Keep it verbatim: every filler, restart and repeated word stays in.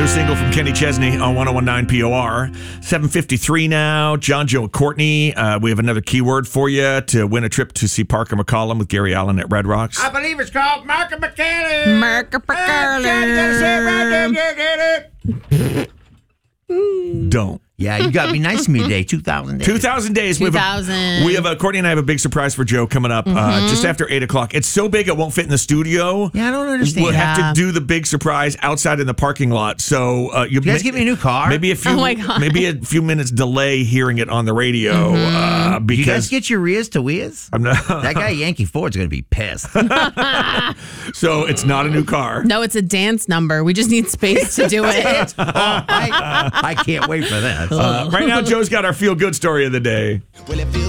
new single from Kenny Chesney on one oh one point nine P O R. seven fifty-three now. John, Joe, and Courtney. Uh, we have another keyword for you to win a trip to see Parker McCollum with Gary Allen at Red Rocks. I believe it's called Marker McCallum. Marker McCallum. Don't. Yeah, you got to be nice to me today. two thousand days. two thousand days. two thousand. We have, a, we have a, Courtney and I have a big surprise for Joe coming up Mm-hmm. uh, just after eight o'clock. It's so big it won't fit in the studio. Yeah, I don't understand. We'll have Yeah. to do the big surprise outside in the parking lot. So uh, you, You guys may- get me a new car? Maybe a few. Oh my God. Maybe a few minutes delay hearing it on the radio Mm-hmm. uh, Do you guys because get your Rias to Wias? I'm not. That guy Yankee Ford's going to be pissed. So it's not a new car. No, it's a dance number. We just need space to do it. oh, I, I can't wait for that. Uh, right now, Joe's got our feel good story of the day.